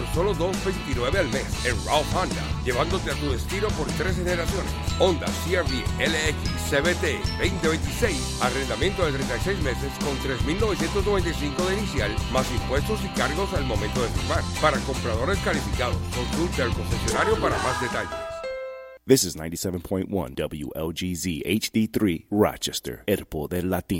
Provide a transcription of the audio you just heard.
solo $229 al mes en Ralph Honda, llevándote a tu destino por 3 generaciones. Honda CR-V LX CVT 2026, arrendamiento de 36 meses con $3,995 de inicial, más impuestos y cargos al momento de firmar. Para compradores calificados, consulte al concesionario para más detalles. This is 97.1 WLGZ HD3 Rochester, El Poder Latino.